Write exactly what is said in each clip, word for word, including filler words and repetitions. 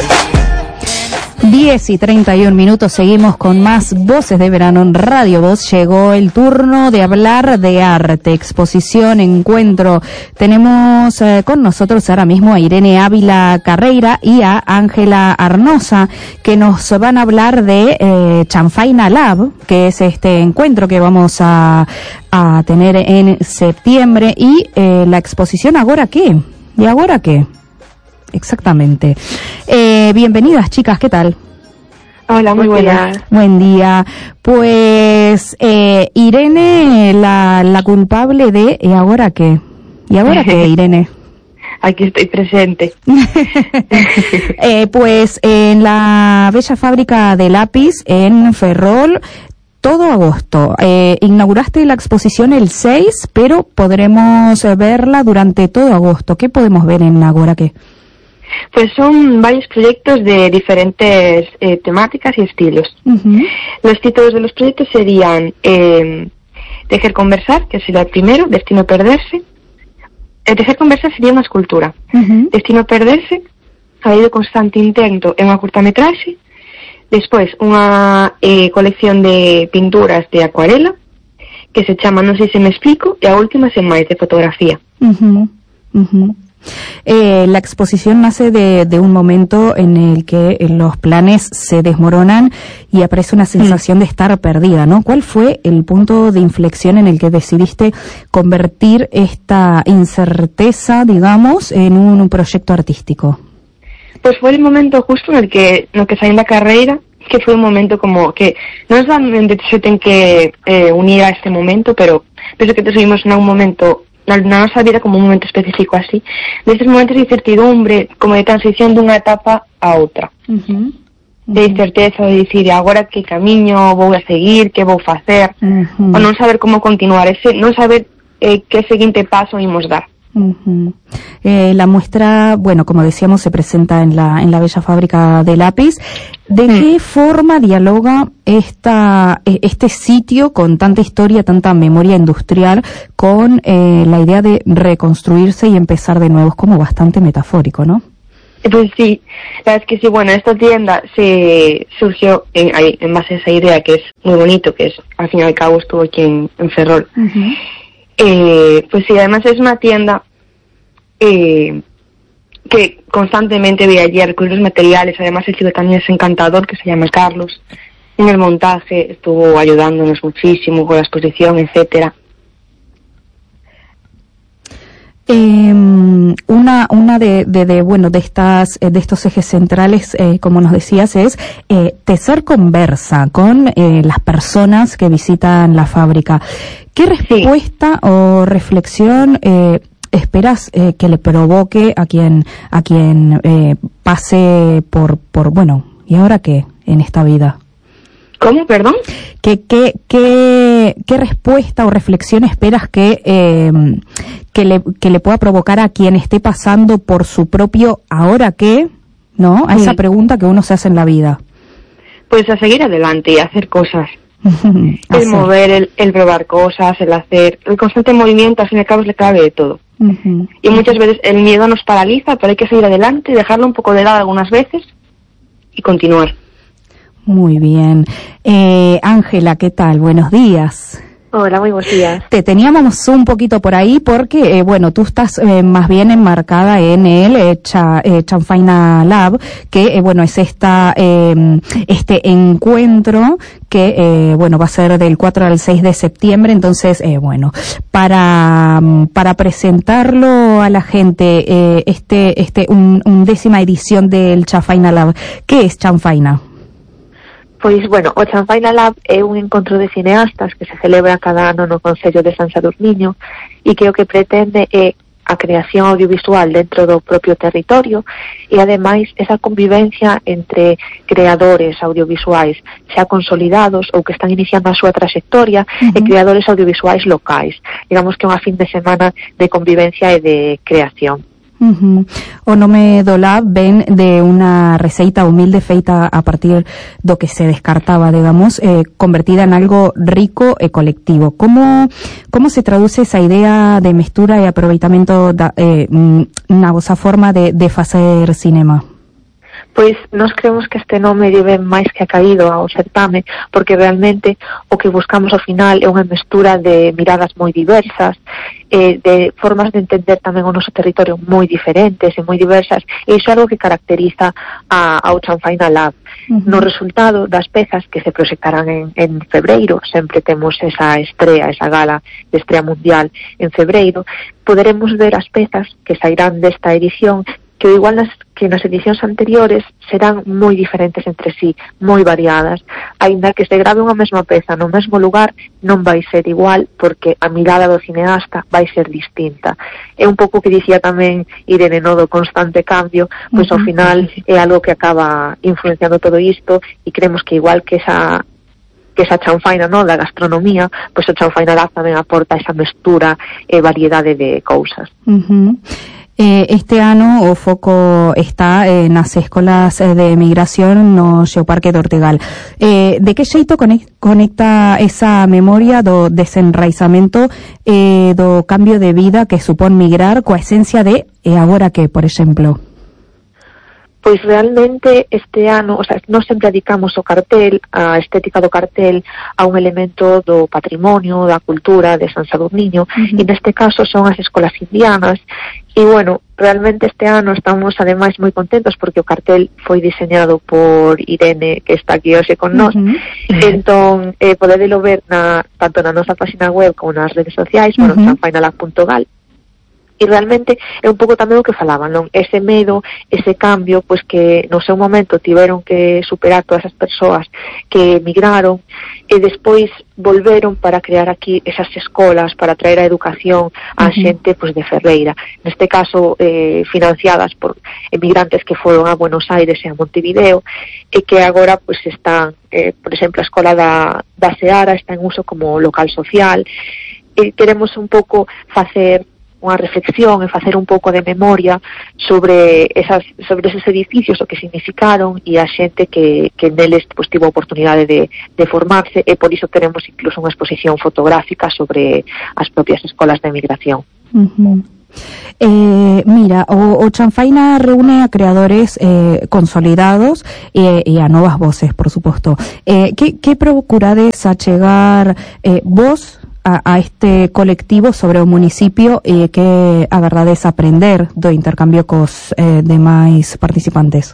diez y treinta y un minutos, seguimos con más Voces de Verano en Radio Voz. Llegó el turno de hablar de arte, exposición, encuentro. Tenemos eh, con nosotros ahora mismo a Irene Ávila Carreira y a Ángela Arnosa, que nos van a hablar de eh, Chanfaina Lab, que es este encuentro que vamos a, a tener en septiembre, y eh, la exposición ¿Agora qué? ¿Y ahora qué? Exactamente. Eh, bienvenidas, chicas, ¿qué tal? Hola, muy buenas. Buen día. Pues eh, Irene, la, la culpable de ¿y ahora qué? ¿Y ahora qué, Irene? Aquí estoy presente. eh, pues en la bella fábrica de lápiz en Ferrol, todo agosto. Eh, inauguraste la exposición el seis, pero podremos verla durante todo agosto. ¿Qué podemos ver en Agora qué? Pues son varios proyectos de diferentes eh, temáticas y estilos. Uh-huh. Los títulos de los proyectos serían eh, Tejer Conversar, que sería el primero, Destino Perderse. El Tejer Conversar sería una escultura. Uh-huh. Destino Perderse, ha ido constante intento en una curtametraxe. Después, una eh, colección de pinturas de acuarela, que se llama No sé si me explico, y la última es en máis de fotografía. Uh-huh. Uh-huh. Eh, la exposición nace de, de un momento en el que los planes se desmoronan y aparece una sensación de estar perdida, ¿no? ¿Cuál fue el punto de inflexión en el que decidiste convertir esta incerteza, digamos, en un, un proyecto artístico? Pues fue el momento justo en el que, no que saí da carreira, que fue un momento como que non solamente se ten que eh, unir a este momento, pero penso que te subimos en un momento na nosa vida como un momento específico así, destes momentos de incertidumbre, como de transición dunha etapa a outra. Uh-huh. Uh-huh. De incerteza, de dicir, agora que camiño vou a seguir, que vou facer, uh-huh. o non saber como continuar, ese non saber eh, que seguinte paso imos dar. Uh-huh. Eh, la muestra, bueno, como decíamos, se presenta en la en la bella fábrica de lápiz. ¿De mm. qué forma dialoga esta este sitio con tanta historia, tanta memoria industrial, con eh, la idea de reconstruirse y empezar de nuevo? Es como bastante metafórico, ¿no? Pues sí, la verdad es que sí. Bueno, esta tienda se surgió en, en base a esa idea, que es muy bonito, que es, al fin y al cabo estuvo aquí en, en Ferrol. Uh-huh. Eh, pues sí, además es una tienda eh, que constantemente ve allí a recurrir los materiales. Además el chico también es encantador, que se llama Carlos. En el montaje estuvo ayudándonos muchísimo con la exposición, etcétera. Eh, una una de, de, de bueno de estas de estos ejes centrales, eh, como nos decías, es eh, tejer conversa con eh, las personas que visitan la fábrica. ¿Qué respuesta sí. o reflexión eh, esperas eh, que le provoque a quien a quien eh, pase por por bueno y ahora qué en esta vida? ¿Cómo? Perdón. ¿Qué, qué, qué, qué respuesta o reflexión esperas que, eh, que, le, que le pueda provocar a quien esté pasando por su propio ¿ahora qué? ¿No? A esa sí. pregunta que uno se hace en la vida. Pues a seguir adelante y a hacer cosas. el mover, el, el probar cosas, el hacer, el constante movimiento, al fin y al cabo es la clave de todo. Uh-huh. Y muchas veces el miedo nos paraliza, pero hay que seguir adelante y dejarlo un poco de lado algunas veces y continuar. Muy bien. Eh, Ángela, ¿qué tal? Buenos días. Hola, muy buenos días. Te teníamos un poquito por ahí porque, eh, bueno, tú estás eh, más bien enmarcada en el eh, Cha, eh, Chanfaina Lab, que, eh, bueno, es esta eh, este encuentro que, eh, bueno, va a ser del cuatro al seis de septiembre. Entonces, eh, bueno, para para presentarlo a la gente, eh, este este un, un décima edición del Chanfaina Lab. ¿Qué es Chanfaina? Pois, bueno, o Chanfaina Lab é un encontro de cineastas que se celebra cada ano no Concello de San Sadurniño e que o que pretende é a creación audiovisual dentro do propio territorio e, ademais, esa convivencia entre creadores audiovisuais xa consolidados ou que están iniciando a súa trayectoria uh-huh. e creadores audiovisuais locais. Digamos que é unha fin de semana de convivencia e de creación. Uh-huh. O nome do lab ven de unha receita humilde feita a partir do que se descartaba, digamos, eh, convertida en algo rico e colectivo. Como como se traduce esa idea de mestura e aproveitamento da, eh, na vosa forma de, de facer cinema? Pois nós creemos que este nome debe máis que acaído ao certame, porque realmente o que buscamos ao final é unha mestura de miradas moi diversas, eh, de formas de entender tamén o noso territorio moi diferentes e moi diversas, e iso é algo que caracteriza a, ao Chanfaina Lab. Uh-huh. No resultado das pezas que se proxectarán en, en febreiro, sempre temos esa estrea, esa gala de estrea mundial en febreiro, poderemos ver as pezas que sairán desta edición, que igual nas, que nas edicións anteriores serán moi diferentes entre sí, moi variadas. Aínda que se grabe unha mesma peza no mesmo lugar, non vai ser igual, porque a mirada do cineasta vai ser distinta. É un pouco que dicía tamén Irene, no, do constante cambio, pois uh-huh. ao final é algo que acaba influenciando todo isto, e creemos que igual que esa que esa chanfaina, no, da gastronomía, pois o Chanfaina Lab tamén aporta esa mestura e variedade de cousas. Uh-huh. Eh, este ano o foco está eh, nas escolas de migración no Xeoparque de Ortegal. Eh, de que xeito conecta esa memoria do desenraizamento eh, do cambio de vida que supón migrar coa esencia de e agora que, por exemplo? Pois realmente este ano, o sea, nós sempre dedicamos o cartel, a estética do cartel, a un elemento do patrimonio, da cultura de San Sadurniño, uh-huh. e neste caso son as escolas indianas. E bueno, realmente este ano estamos ademais moi contentos porque o cartel foi diseñado por Irene, que está aquí hoxe con nós. Uh-huh. Entón, eh, podedelo ver na, tanto na nosa página web como nas redes sociais, uh-huh. bueno, chanfainalag punto gal. E realmente é un pouco tamén o que falaban, non? Ese medo, ese cambio, pois que no seu momento tiveron que superar todas as persoas que emigraron e despois volveron para crear aquí esas escolas, para traer a educación á uh-huh. xente pois de Ferreira. Neste caso, eh, financiadas por emigrantes que foron a Buenos Aires e a Montevideo, e que agora pois están, eh, por exemplo, a escola da, da Seara está en uso como local social. E queremos un pouco facer unha reflexión e facer un pouco de memoria sobre esas sobre esos edificios, o que significaron, e a xente que, que neles pues, tivo a oportunidade de, de formarse, e por iso tenemos incluso unha exposición fotográfica sobre as propias escolas de emigración. Uh-huh. Eh, mira, o, o Chanfaina reúne a creadores eh, consolidados e, e a novas voces, por suposto. Eh, que, que procurades achegar eh, vos A, a este colectivo sobre o municipio e eh, que agardades aprender do intercambio cos eh, demais participantes?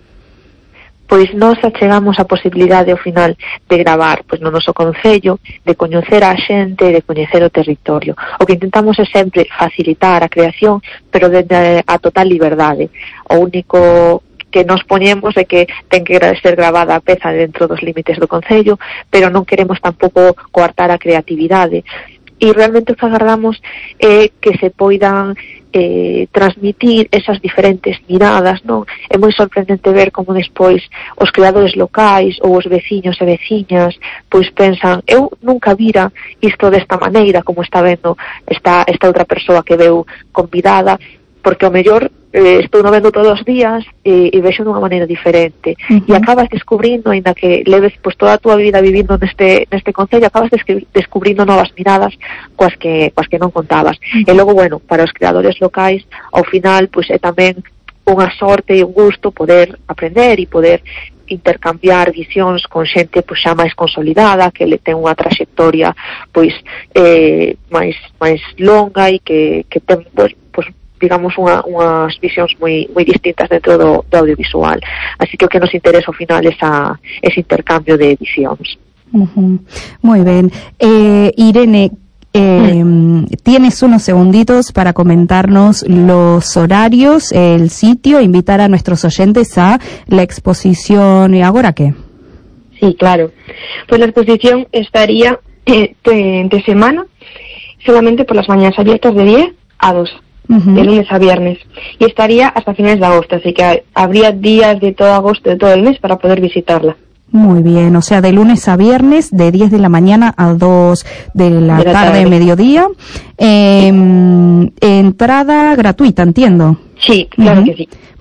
Pois nós achegamos a posibilidade ao final de gravar pois no noso concello, de coñecer a xente, de coñecer o territorio. O que intentamos é sempre facilitar a creación, pero desde a total liberdade. O único que nos poñemos é que ten que ser gravada a peza dentro dos límites do concello, pero non queremos tampouco coartar a creatividade. E realmente o que agardamos é que se poidan eh, transmitir esas diferentes miradas, non? É moi sorprendente ver como despois os creadores locais ou os veciños e veciñas pois pensan, eu nunca vira isto desta maneira como está vendo esta, esta outra persoa que veu convidada, porque ao mellor eh, estou no vendo todos os días e, e vexo dunha maneira diferente. Uh-huh. E acabas descubrindo, ainda que leves pues, toda a tua vida vivindo neste neste concello, acabas descri- descubrindo novas miradas coas que, coas que non contabas. Uh-huh. E logo, bueno, para os creadores locais, ao final, pues, é tamén unha sorte e un gusto poder aprender e poder intercambiar visións con xente pois, xa máis consolidada, que le ten unha traxectoria pois eh, máis máis longa e que, que ten pois, pois digamos unha, unhas visións moi moi distintas dentro do, do audiovisual. Así que o que nos interesa ao final é esa, ese intercambio de visións. Uh-huh. Moi ben. Eh, Irene, eh, mm. tienes unos segunditos para comentarnos los horarios, el sitio, invitar a nuestros oyentes a la exposición. ¿Y ahora qué? Sí, claro. Pues la exposición estaría eh, de, de semana, solamente por las mañanas abiertas de diez a dos. Uh-huh. De lunes a viernes, y estaría hasta finales de agosto, así que habría días de todo agosto, de todo el mes, para poder visitarla. Muy bien, o sea, de lunes a viernes, de diez de la mañana a dos de la, de la tarde, tarde, mediodía. Eh, entrada gratuita, entiendo. Sí, claro uh-huh. que sí.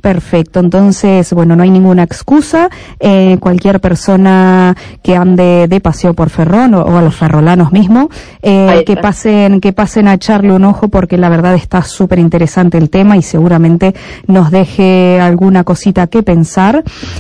Perfecto, entonces, bueno, no hay ninguna excusa. Eh, cualquier persona que ande de paseo por Ferrol o, o a los ferrolanos mismos, eh, que pasen, que pasen a echarle un ojo, porque la verdad está súper interesante el tema y seguramente nos deje alguna cosita que pensar.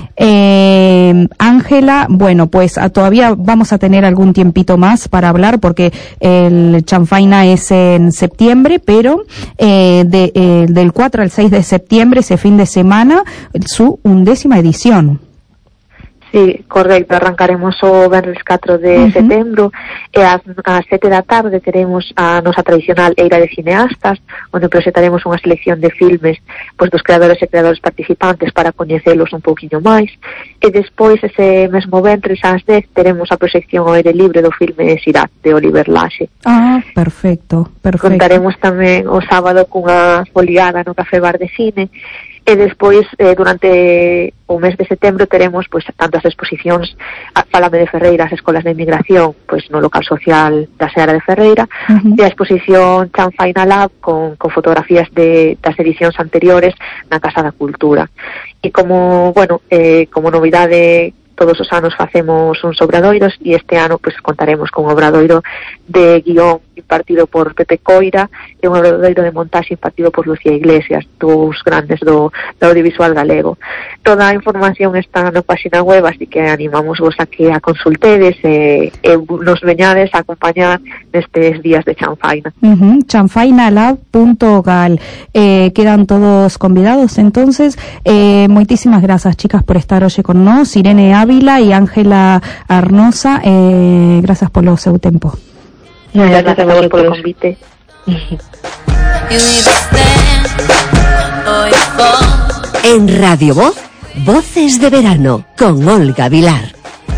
Eh, Ángela, bueno, pues a, todavía vamos a tener algún tiempito más para hablar, porque el Chanfaina es en septiembre, pero eh, de, eh, del cuatro al seis de septiembre, ese fin de semana, su undécima edición. Sí, correcto, arrancaremos o venres catro de uh-huh. setembro e ás, ás sete da tarde teremos a nosa tradicional eira de cineastas, onde presentaremos unha selección de filmes pois, dos creadores e creadores participantes para coñecelos un pouquiño máis, e despois ese mesmo venres ás dez teremos a proxección ao aire libre do filme Sirat, de Oliver Laxe. Ah, perfecto, perfecto. Contaremos tamén o sábado cunha foliada no Café Bar de Cine. E despois, eh, durante o mes de setembro, teremos pois tanto as exposicións a, Fálame de Ferreira, as escolas de inmigración, pois no local social da Seara de Ferreira, uh-huh. e a exposición Chanfaina Lab con, con fotografías de, das edicións anteriores na Casa da Cultura. E como, bueno, eh, como novidade, todos os anos facemos uns obradoiros, e este ano pois contaremos con un obradoiro de guión impartido por Pepe Coira e un obradoiro de montaxe impartido por Lucía Iglesias, dous grandes do, do audiovisual galego. Toda a información está na página web, así que animamos vos a que a consultedes e, e nos veñades a acompañar nestes días de Chanfaina. Uh-huh. chanfainalab punto gal. Eh, quedan todos convidados, entonces. Eh, moitísimas grazas, chicas, por estar hoxe con nós. Irene Ávila e Ángela Arnosa, eh, grazas polo seu tempo. Muchas gracias a vos polo convite. En Radio Voz, Voces de Verano, con Olga Vilar.